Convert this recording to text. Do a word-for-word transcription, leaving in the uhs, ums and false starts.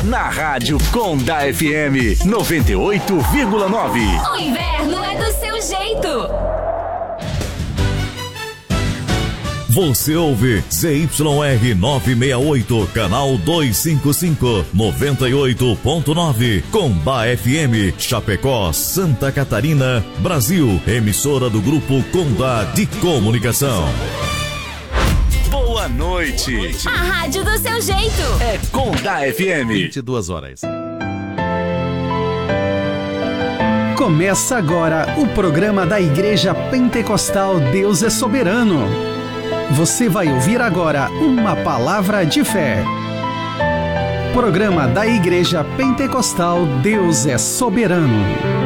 na Rádio Conda F M noventa e oito vírgula nove. O inverno é do seu jeito. Você ouve Z Y R novecentos e sessenta e oito, canal duzentos e cinquenta e cinco, noventa e oito ponto nove, Conda F M, Chapecó, Santa Catarina, Brasil, emissora do Grupo Conda de Comunicação. Boa noite. A rádio do seu jeito. É Conda F M. vinte e duas horas. Começa agora o programa da Igreja Pentecostal Deus é Soberano. Você vai ouvir agora uma palavra de fé. Programa da Igreja Pentecostal Deus é Soberano.